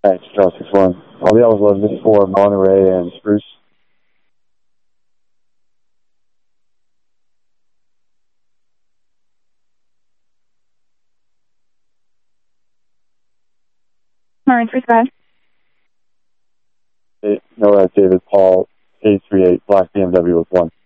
Thanks, Charles 61. I'll be able to load for Monterey and Spruce. Marine Spruce, go ahead. No, David Paul, 838, black BMW with 1.